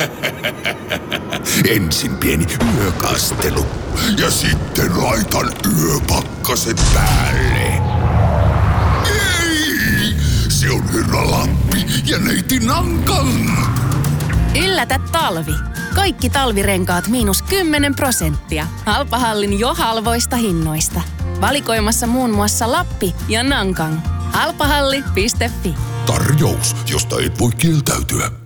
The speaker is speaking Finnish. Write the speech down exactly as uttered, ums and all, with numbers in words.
Ensin pieni yökastelu ja sitten laitan yöpakkaset päälle. Ei! Se on Herra Lappi ja neiti Nankang. Yllätä talvi. Kaikki talvirenkaat miinus kymmenen prosenttia. Halpahallin jo halvoista hinnoista. Valikoimassa muun muassa Lappi ja Nankang. Halpahalli piste fi. Tarjous, josta et voi kieltäytyä.